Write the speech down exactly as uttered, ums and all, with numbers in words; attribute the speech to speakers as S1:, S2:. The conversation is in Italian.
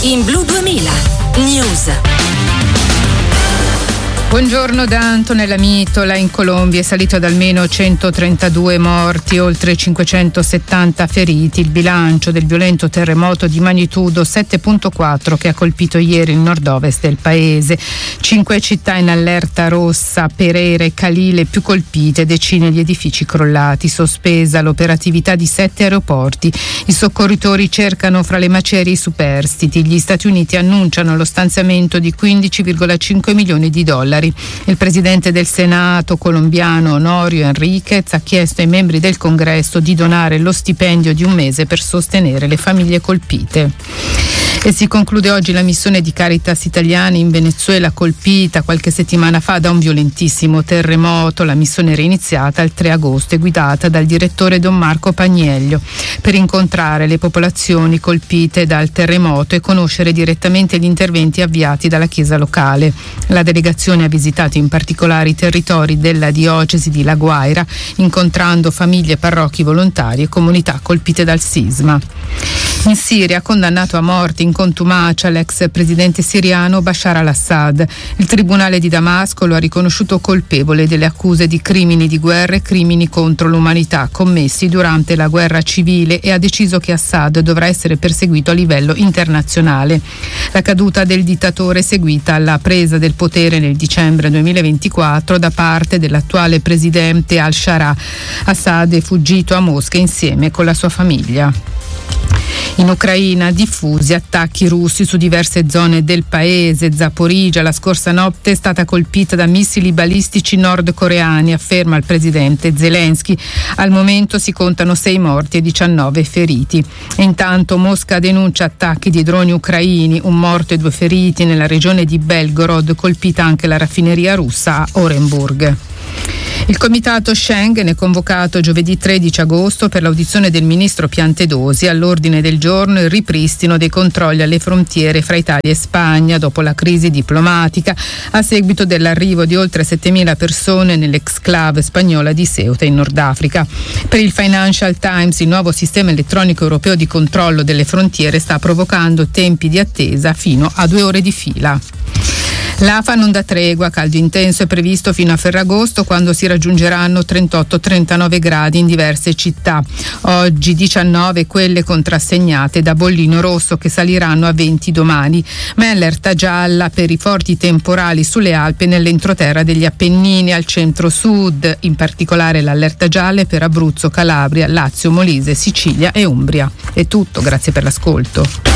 S1: in Blu duemila News.
S2: Buongiorno da Antonella Mitola. In Colombia è salito ad almeno centotrentadue morti, oltre cinquecentosettanta feriti, il bilancio del violento terremoto di magnitudo sette virgola quattro che ha colpito ieri il nord-ovest del paese. Cinque città in allerta rossa, Pereira e Calile più colpite, decine di edifici crollati, sospesa l'operatività di sette aeroporti. I soccorritori cercano fra le macerie i superstiti. Gli Stati Uniti annunciano lo stanziamento di quindici virgola cinque milioni di dollari. Il presidente del Senato colombiano Honorio Enriquez ha chiesto ai membri del Congresso di donare lo stipendio di un mese per sostenere le famiglie colpite. E si conclude oggi la missione di Caritas Italiani in Venezuela, colpita qualche settimana fa da un violentissimo terremoto. La missione era iniziata il tre agosto e guidata dal direttore Don Marco Pagneglio per incontrare le popolazioni colpite dal terremoto e conoscere direttamente gli interventi avviati dalla Chiesa locale. La delegazione ha visitato in particolare i territori della diocesi di La Guaira, incontrando famiglie, parrocchi volontari e comunità colpite dal sisma. In Siria ha condannato a morte in contumacia l'ex presidente siriano Bashar al-Assad. Il tribunale di Damasco lo ha riconosciuto colpevole delle accuse di crimini di guerra e crimini contro l'umanità commessi durante la guerra civile e ha deciso che Assad dovrà essere perseguito a livello internazionale. La caduta del dittatore è seguita alla presa del potere nel dicembre duemilaventiquattro da parte dell'attuale presidente al-Shara. Assad è fuggito a Mosca insieme con la sua famiglia. In Ucraina diffusi attacchi russi su diverse zone del paese. Zaporizhzhia la scorsa notte è stata colpita da missili balistici nordcoreani, afferma il presidente Zelensky. Al momento si contano sei morti e diciannove feriti. E intanto Mosca denuncia attacchi di droni ucraini, un morto e due feriti nella regione di Belgorod, colpita anche la raffineria russa a Orenburg. Il comitato Schengen è convocato giovedì tredici agosto per l'audizione del ministro Piantedosi. All'ordine del giorno il ripristino dei controlli alle frontiere fra Italia e Spagna dopo la crisi diplomatica a seguito dell'arrivo di oltre settemila persone nell'exclave spagnola di Ceuta in Nord Africa. Per il Financial Times il nuovo sistema elettronico europeo di controllo delle frontiere sta provocando tempi di attesa fino a due ore di fila. L'Afa non dà tregua, caldo intenso è previsto fino a Ferragosto, quando si raggiungeranno trentotto trentanove gradi in diverse città. Oggi diciannove quelle contrassegnate da bollino rosso, che saliranno a venti domani, ma è allerta gialla per i forti temporali sulle Alpi e nell'entroterra degli Appennini al centro-sud, in particolare l'allerta gialla è per Abruzzo, Calabria, Lazio, Molise, Sicilia e Umbria. È tutto, grazie per l'ascolto.